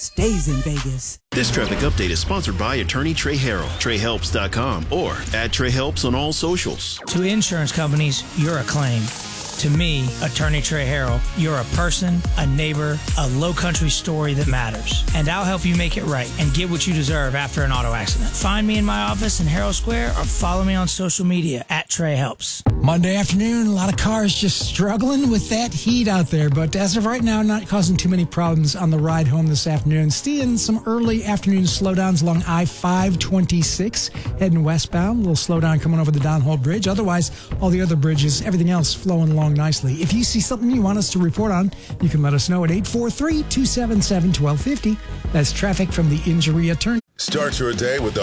stays in Vegas. This traffic update is sponsored by attorney Trey Harrell, TreyHelps.com, or at Trey Helps on all socials. To insurance companies, you're a claim. To me, attorney Trey Harrell, you're a person, a neighbor, a low country story that matters. And I'll help you make it right and get what you deserve after an auto accident. Find me in my office in Herald Square or follow me on social media at Trey Helps. Monday afternoon, a lot of cars just struggling with that heat out there. But as of right now, not causing too many problems on the ride home this afternoon. Seeing some early afternoon slowdowns along I-526 heading westbound. A little slowdown coming over the Downhole Bridge. Otherwise, all the other bridges, everything else flowing along nicely. If you see something you want us to report on, you can let us know at 843-277-1250. That's traffic from the injury attorney. Start your day with the